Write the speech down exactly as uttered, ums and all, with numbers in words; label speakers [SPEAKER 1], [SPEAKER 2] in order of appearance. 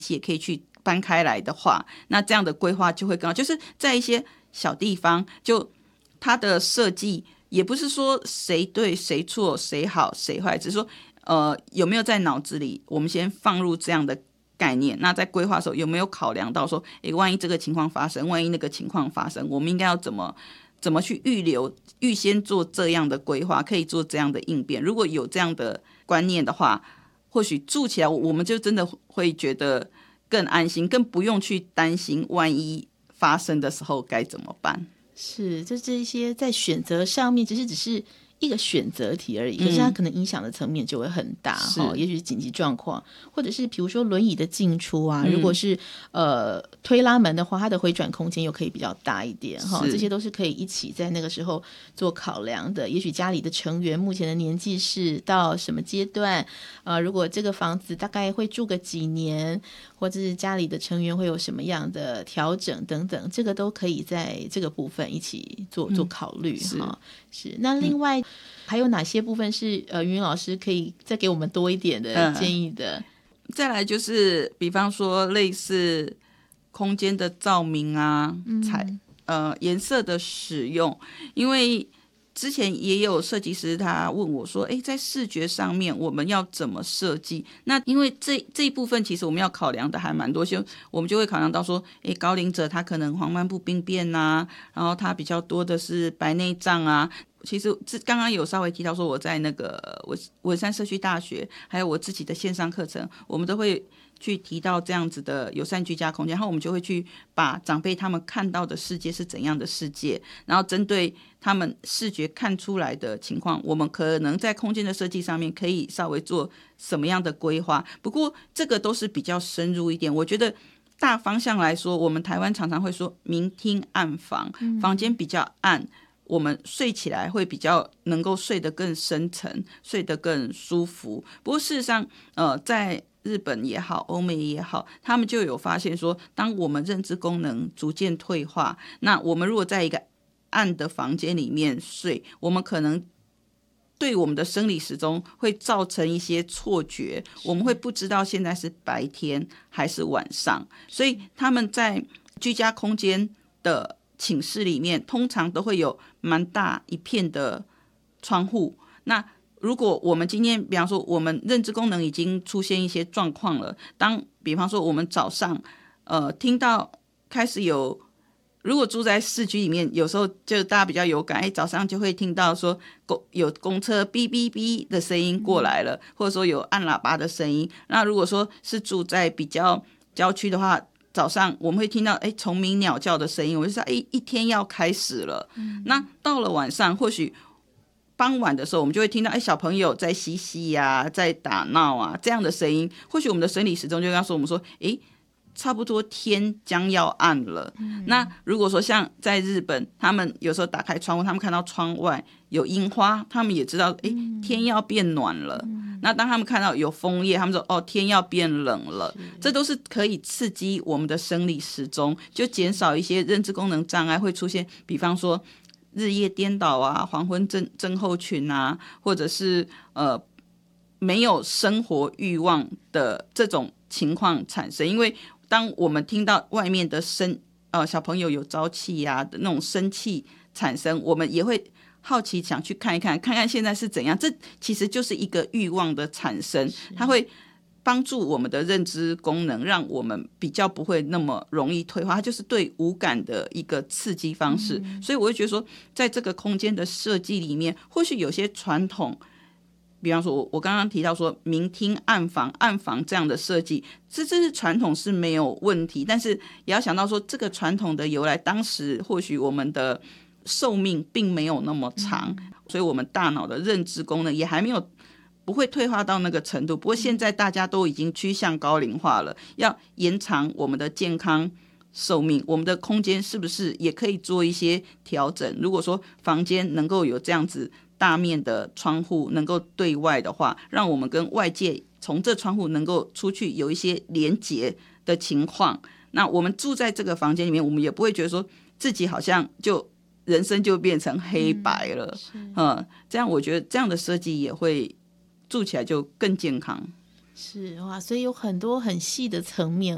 [SPEAKER 1] 也可以去搬开来的话，那这样的规划就会更好。就是在一些小地方，就它的设计也不是说谁对谁错谁好谁坏，只是说呃有没有在脑子里我们先放入这样的概念，那在规划的时候有没有考量到说，诶，万一这个情况发生，万一那个情况发生，我们应该要怎么怎么去预留，预先做这样的规划，可以做这样的应变。如果有这样的观念的话，或许住起来我们就真的会觉得更安心，更不用去担心万一发生的时候该怎么办。
[SPEAKER 2] 是，就这些在选择上面其实只是一个选择题而已，可是它可能影响的层面就会很大哈、嗯。也许是紧急状况，或者是比如说轮椅的进出啊，嗯、如果是呃推拉门的话，它的回转空间又可以比较大一点哈。这些都是可以一起在那个时候做考量的。也许家里的成员目前的年纪是到什么阶段？呃，如果这个房子大概会住个几年，或者是家里的成员会有什么样的调整等等，这个都可以在这个部分一起做做考虑哈、嗯。是，那另外。嗯还有哪些部分是呃云老师可以再给我们多一点的建议的？
[SPEAKER 1] 嗯、再来就是比方说类似空间的照明啊，彩、嗯、呃颜色的使用，因为之前也有设计师他问我说，哎，在视觉上面我们要怎么设计？那因为这这一部分其实我们要考量的还蛮多，就我们就会考量到说，哎，高龄者他可能黄斑部病变啊，然后他比较多的是白内障啊。其实刚刚有稍微提到说，我在那个文山社区大学，还有我自己的线上课程，我们都会去提到这样子的友善居家空间，然后我们就会去把长辈他们看到的世界是怎样的世界，然后针对他们视觉看出来的情况，我们可能在空间的设计上面可以稍微做什么样的规划。不过这个都是比较深入一点，我觉得大方向来说，我们台湾常常会说明厅暗房，房间比较暗，我们睡起来会比较能够睡得更深沉，睡得更舒服。不过事实上呃，在日本也好，欧美也好，他们就有发现说，当我们认知功能逐渐退化，那我们如果在一个暗的房间里面睡，我们可能对我们的生理时钟会造成一些错觉，我们会不知道现在是白天还是晚上。所以他们在居家空间的寝室里面通常都会有蛮大一片的窗户，那如果我们今天比方说我们认知功能已经出现一些状况了，当比方说我们早上呃听到开始有，如果住在市区里面，有时候就大家比较有感，哎，早上就会听到说有公车哔哔哔的声音过来了，或者说有按喇叭的声音。那如果说是住在比较郊区的话，早上我们会听到哎虫鸣鸟叫的声音，我就说哎一天要开始了、嗯、那到了晚上或许傍晚的时候我们就会听到哎小朋友在嬉戏啊，在打闹啊这样的声音，或许我们的生理时钟就告诉我们说哎差不多天将要暗了、嗯、那如果说像在日本，他们有时候打开窗户，他们看到窗外有樱花，他们也知道哎天要变暖了、嗯、那当他们看到有枫叶，他们说哦天要变冷了，这都是可以刺激我们的生理时钟，就减少一些认知功能障碍会出现，比方说日夜颠倒啊，黄昏症症候群啊，或者是呃没有生活欲望的这种情况产生。因为当我们听到外面的声呃小朋友有朝气啊的那种生气产生，我们也会好奇想去看一看，看看现在是怎样，这其实就是一个欲望的产生，它会帮助我们的认知功能，让我们比较不会那么容易退化，它就是对五感的一个刺激方式、嗯、所以我会觉得说在这个空间的设计里面，或许有些传统，比方说我我刚刚提到说明厅暗房暗房这样的设计，这这是传统是没有问题，但是也要想到说这个传统的由来，当时或许我们的寿命并没有那么长、嗯、所以我们大脑的认知功能也还没有不会退化到那个程度。不过现在大家都已经趋向高龄化了，要延长我们的健康寿命，我们的空间是不是也可以做一些调整？如果说房间能够有这样子大面的窗户能够对外的话，让我们跟外界从这窗户能够出去有一些连结的情况，那我们住在这个房间里面，我们也不会觉得说自己好像就人生就变成黑白了、嗯嗯、这样我觉得这样的设计也会住起来就更健康。
[SPEAKER 2] 是哇，所以有很多很细的层面